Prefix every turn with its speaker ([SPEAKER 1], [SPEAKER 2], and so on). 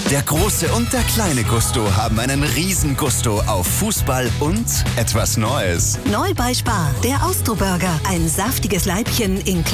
[SPEAKER 1] Der große und der kleine Gusto haben einen riesen Gusto auf Fußball und etwas Neues.
[SPEAKER 2] Neu bei Spar, der Austro-Burger. Ein saftiges Leibchen in